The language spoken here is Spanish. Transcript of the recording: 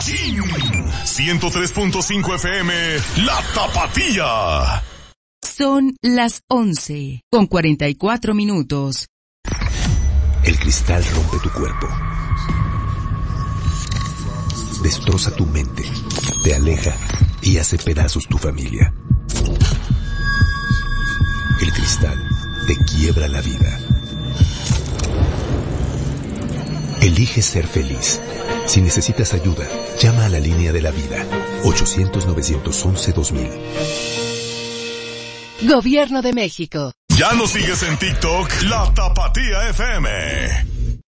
Machín. 103.5 FM, La Tapatía. Son las 11:44. El cristal rompe tu cuerpo. Destroza tu mente, te aleja y hace pedazos tu familia. El cristal te quiebra la vida. Elige ser feliz. Si necesitas ayuda, llama a la línea de la vida. 800-911-2000. Gobierno de México. ¿Ya nos sigues en TikTok? La Tapatía FM.